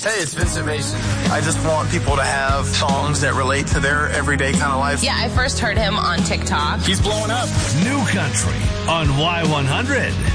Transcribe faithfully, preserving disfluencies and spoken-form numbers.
Hey, it's Vincent Mason. I just want people to have songs that relate to their everyday kind of life. Yeah, I first heard him on TikTok. He's blowing up. New Country on Y one hundred.